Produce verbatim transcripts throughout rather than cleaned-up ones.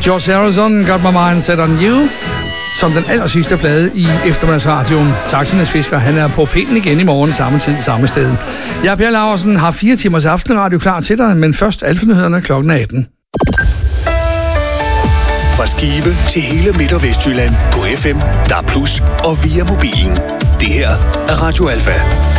George Harrison, Got My Mind Set On You, som den aller sidste plade i eftermiddagsradioen. Taxernes Fisker, han er på pinden igen i morgen, samme tid, samme sted. Jeg er Per Laursen, har fire timers aftenradio klar til dig, men først Alfanyhederne klokken atten. Fra Skive til hele Midt- og Vestjylland på F M, D A B plus, og via mobilen. Det her er Radio Alfa.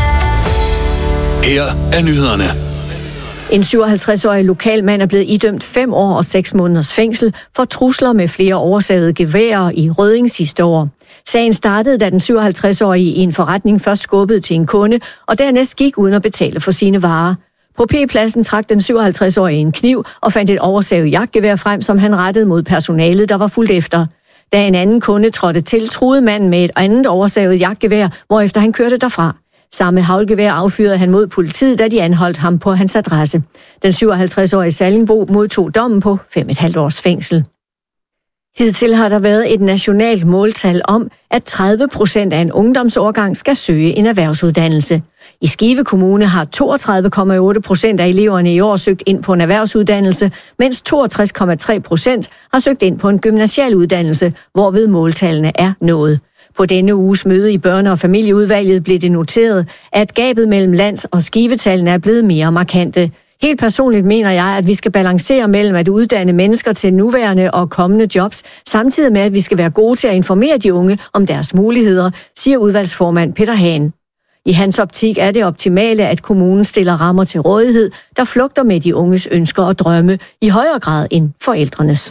Her er nyhederne. En syvoghalvtreds-årig lokalmand er blevet idømt fem år og seks måneders fængsel for trusler med flere oversavede geværer i Rødding sidste år. Sagen startede, da den syvoghalvtreds-årige i en forretning først skubbede til en kunde, og dernæst gik uden at betale for sine varer. På P-pladsen trak den syvoghalvtreds-årige en kniv og fandt et oversavet jagtgevær frem, som han rettede mod personalet, der var fulgt efter. Da en anden kunde trådte til, truede manden med et andet oversavet jagtgevær, hvorefter han kørte derfra. Samme haglgevær affyrede han mod politiet, da de anholdt ham på hans adresse. Den syvoghalvtreds-årige Sallingbo modtog dommen på fem og et halvt års fængsel. Hidtil har der været et nationalt måltal om, at tredive procent af en ungdomsårgang skal søge en erhvervsuddannelse. I Skive Kommune har toogtredive komma otte procent af eleverne i år søgt ind på en erhvervsuddannelse, mens toogtres komma tre procent har søgt ind på en gymnasial uddannelse, hvorved måltallene er nået. På denne uges møde i børne- og familieudvalget blev det noteret, at gabet mellem lands- og skivetallene er blevet mere markante. Helt personligt mener jeg, at vi skal balancere mellem at uddanne mennesker til nuværende og kommende jobs, samtidig med, at vi skal være gode til at informere de unge om deres muligheder, siger udvalgsformand Peter Hahn. I hans optik er det optimale, at kommunen stiller rammer til rådighed, der flugter med de unges ønsker og drømme i højere grad end forældrenes.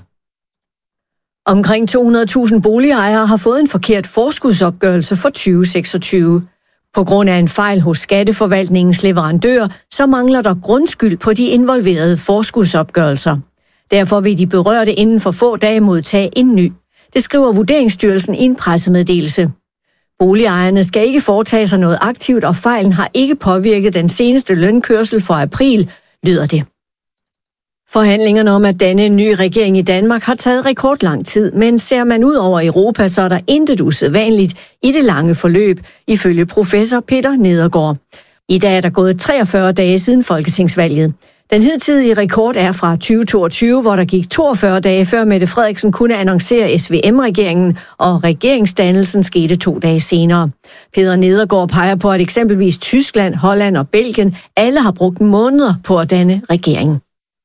Omkring to hundrede tusind boligejere har fået en forkert forskudsopgørelse for tyve seksogtyve. På grund af en fejl hos Skatteforvaltningens leverandør, så mangler der grundskyld på de involverede forskudsopgørelser. Derfor vil de berørte inden for få dage modtage en ny. Det skriver Vurderingsstyrelsen i en pressemeddelelse. Boligejerne skal ikke foretage sig noget aktivt, og fejlen har ikke påvirket den seneste lønkørsel for april, lyder det. Forhandlingerne om at danne en ny regering i Danmark har taget rekordlang tid, men ser man ud over Europa, så er der intet usædvanligt i det lange forløb, ifølge professor Peter Nedergaard. I dag er der gået treogfyrre dage siden folketingsvalget. Den hidtidige rekord er fra tyve toogtyve, hvor der gik toogfyrre dage før Mette Frederiksen kunne annoncere S V M-regeringen, og regeringsdannelsen skete to dage senere. Peter Nedergaard peger på, at eksempelvis Tyskland, Holland og Belgien alle har brugt måneder på at danne regering.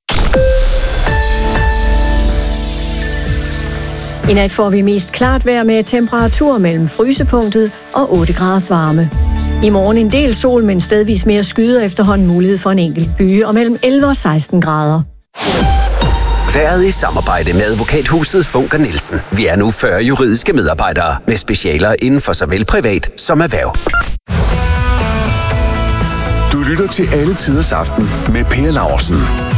I nat får vi mest klart vejr med temperatur mellem frysepunktet og otte graders varme. I morgen en del sol, men stedvis mere skyder, efterhånden mulighed for en enkelt byge og mellem elleve og seksten grader. Været i samarbejde med advokathuset Funker Nielsen. Vi er nu fyrre juridiske medarbejdere med specialer inden for såvel privat som erhverv. Du lytter til Alle Tiders Aften med Per Laursen.